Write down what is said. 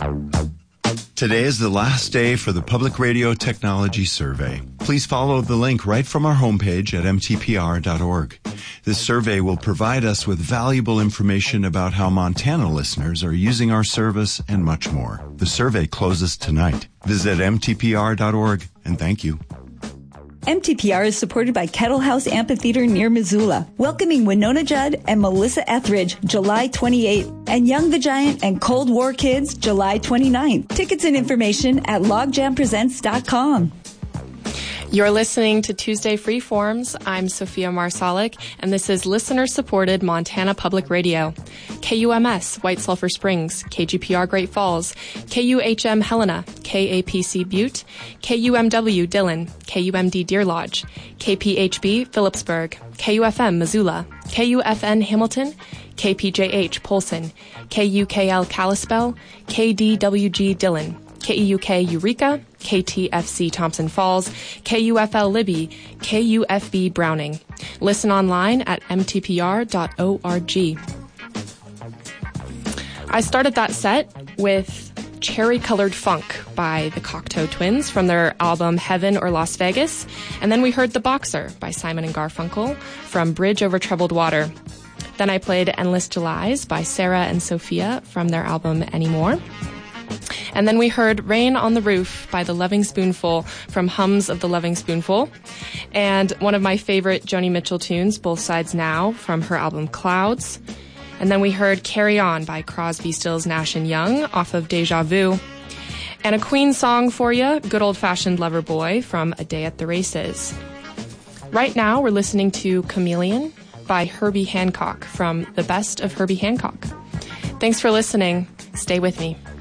Today is the last day for the Public Radio Technology Survey. Please follow the link right from our homepage at mtpr.org. This survey will provide us with valuable information about how Montana listeners are using our service and much more. The survey closes tonight. Visit mtpr.org and thank you. MTPR is supported by Kettle House Amphitheater near Missoula, welcoming Winona Judd and Melissa Etheridge July 28th, and Young the Giant and Cold War Kids July 29th. Tickets and information at logjampresents.com. You're listening to Tuesday Freeforms. I'm Sophia Marsalic, and this is listener-supported Montana Public Radio. KUMS, White Sulphur Springs, KGPR Great Falls, KUHM Helena, KAPC Butte, KUMW Dillon, KUMD Deer Lodge, KPHB Phillipsburg, KUFM Missoula, KUFN Hamilton, KPJH Polson, KUKL Kalispell, KDWG Dillon, KEUK Eureka, KTFC Thompson Falls, KUFL Libby, KUFB Browning. Listen online at mtpr.org. I started that set with Cherry Colored Funk by the Cocteau Twins from their album Heaven or Las Vegas. And then we heard The Boxer by Simon and Garfunkel from Bridge Over Troubled Water. Then I played Endless Julys by Sarah and Sophia from their album Anymore. And then we heard Rain on the Roof by The Loving Spoonful from Hums of the Loving Spoonful. And one of my favorite Joni Mitchell tunes, Both Sides Now, from her album Clouds. And then we heard Carry On by Crosby, Stills, Nash & Young off of Deja Vu. And a Queen song for you, Good Old Fashioned Lover Boy from A Day at the Races. Right now we're listening to Chameleon by Herbie Hancock from The Best of Herbie Hancock. Thanks for listening. Stay with me.